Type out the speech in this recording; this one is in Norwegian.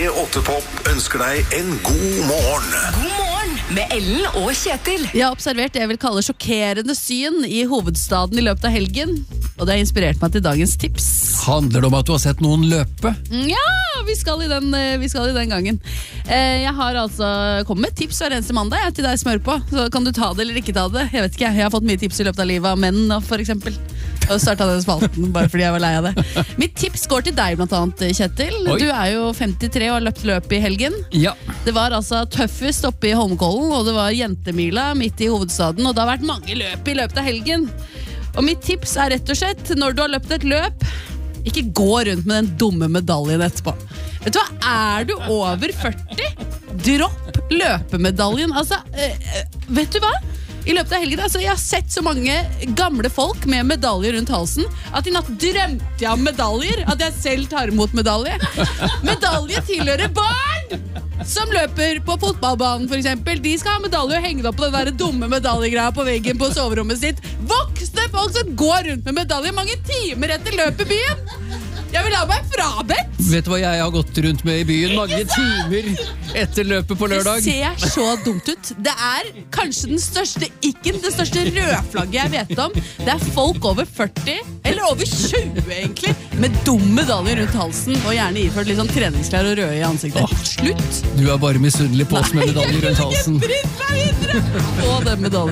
P8-pop ønsker deg en god morgen. God morgen med Ellen og Kjetil. Jeg har observert det jeg vil kalle sjokkerende syn i hovedstaden i løpet av helgen, og det har inspirert meg til dagens tips. Handler det om at du har sett noen løpe? Ja, vi skal i den gangen. Jeg har altså kommet med tips hver eneste mandag til deg som hører på. Så kan du ta det eller ikke ta det. Jeg vet ikke, jeg har fått mye tips i løpet av livet av menn, for eksempel. Og startet denne spalten bare fordi jeg var lei av det. Mitt tips går til deg blant annet, Kjetil. Oi. Du er jo 53 og har løpt løp i helgen. Ja. Det var altså tøffest oppe i Holmenkollen, og det var jentemila midt i hovedstaden, og det har vært mange løp i løpet av helgen. Og mitt tips er rett og slett, når du har løpt et løp, ikke gå rundt med den dumme medaljen etterpå. Vet du hva, er du over 40? Dropp løpemedaljen. Altså, vet du hva? I løpet av helgen, altså, jeg har sett så mange gamle folk med medaljer rundt halsen at i natt drømte jeg om medaljer, at jeg selv tar imot medalje. Medalje tilhører barn som løper på fotballbanen for eksempel. De skal ha medalje og henge det opp på den der dumme medaljegreia på veggen på soverommet sitt. Voksne folk som går rundt med medalje mange timer etter løp i byen. Jeg vil ha meg frabedt. Vet du hva jeg har gått rundt med i byen mange timer etter løpet på lørdag? Det ser så dumt ut. Det er kanskje den største ikken, det største rødflagget jeg vet om. Det er folk over 40, eller over 20 egentlig, med dum medalje rundt halsen, og gjerne iført litt sånn treningsklær og røde i ansiktet. Slutt! Du er bare misunnelig på oss med medaljer rundt halsen. Dritt meg videre! Og den medaljen.